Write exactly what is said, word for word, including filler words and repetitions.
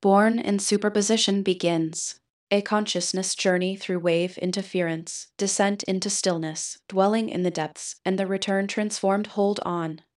Born in superposition begins. A consciousness journey through wave interference, descent into stillness, dwelling in the depths, and the return transformed. Hold on.